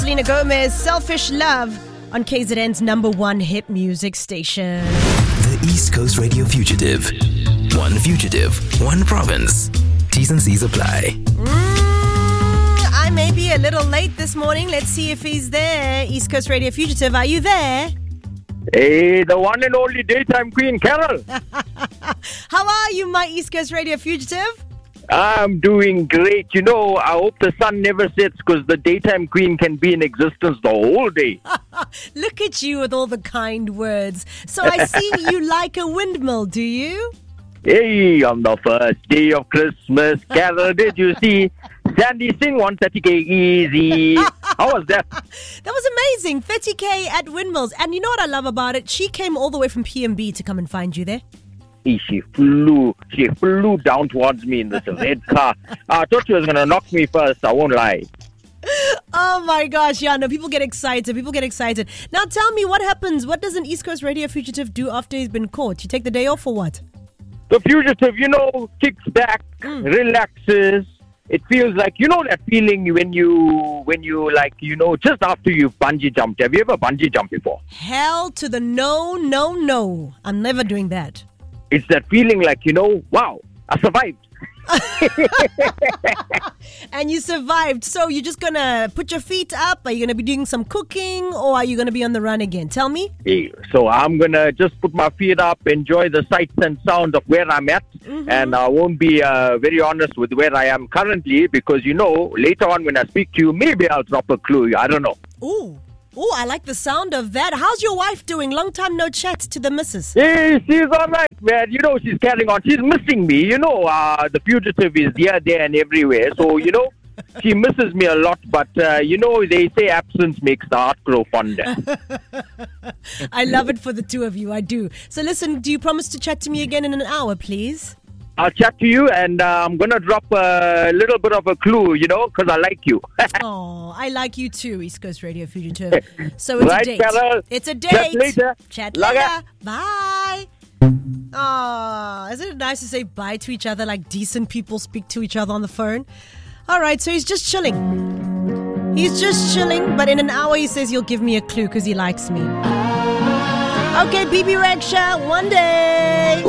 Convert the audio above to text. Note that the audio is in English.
Selena Gomez, Selfish Love on KZN's number one hit music station. The East Coast Radio Fugitive. One fugitive, one province. T's and C's apply. I may be a little late this morning. Let's see if he's there. East Coast Radio Fugitive, are you there? Hey, the one and only daytime queen, Carol. How are you, my East Coast Radio Fugitive? I'm doing great. You know, I hope the sun never sets because the daytime queen can be in existence the whole day. Look at you with all the kind words. So I see you like a windmill, do you? Hey, on the first day of Christmas, Carol, did you see Sandy sing 130K easy? How was that? That was amazing. 30K at Windmills. And you know what I love about it? She came all the way from PMB to come and find you there. She flew down towards me in this red car. I thought she was going to knock me first, I won't lie. Oh my gosh, yeah, no, people get excited. Now tell me what happens. What does an East Coast Radio Fugitive do after he's been caught? You take the day off or what? The fugitive, you know, kicks back, relaxes. It feels like, you know that feeling when you like, you know, just after you've bungee jumped. Have you ever bungee jumped before? Hell to the no. I'm never doing that. It's that feeling like, you know, wow, I survived. And you survived. So you're just going to put your feet up? Are you going to be doing some cooking or are you going to be on the run again? Tell me. Hey, so I'm going to just put my feet up, enjoy the sights and sounds of where I'm at. And I won't be very honest with where I am currently because, you know, later on when I speak to you, maybe I'll drop a clue. I don't know. Ooh, I like the sound of that. How's your wife doing? Long time no chat to the missus. Hey, she's all right, man. You know, she's carrying on. She's missing me. You know, the fugitive is here, there, and everywhere. So, you know, she misses me a lot. But, you know, they say absence makes the heart grow fonder. I love it for the two of you. I do. So, listen, do you promise to chat to me again in an hour, please? I'll chat to you, and I'm going to drop a little bit of a clue, you know, because I like you. Oh, I like you too, East Coast Radio Fugitive. So it's right, a date. Carol. It's a date. Chat later. Bye. Oh, isn't it nice to say bye to each other like decent people speak to each other on the phone? All right, so he's just chilling. But in an hour he says he'll give me a clue because he likes me. Okay, BB Rexha, one day.